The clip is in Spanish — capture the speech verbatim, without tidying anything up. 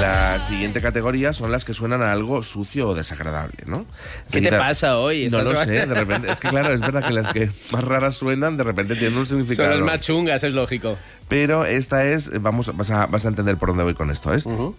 La siguiente categoría son las que suenan a algo sucio o desagradable, ¿no? ¿Qué Enseguida- te pasa hoy? No Estás- lo sé, de repente. Es que claro, es verdad que las que más raras suenan, de repente tienen un significado. Son las más chungas, es lógico. Pero esta es, vamos, vas a, vas a entender por dónde voy con esto, ¿es? Ujú.